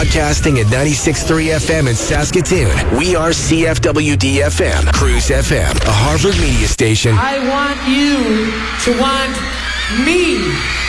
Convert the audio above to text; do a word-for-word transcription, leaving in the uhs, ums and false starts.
broadcasting at ninety-six point three F M in Saskatoon. We are C F W D F M, Cruise F M, a Harvard media station. I want you to want me.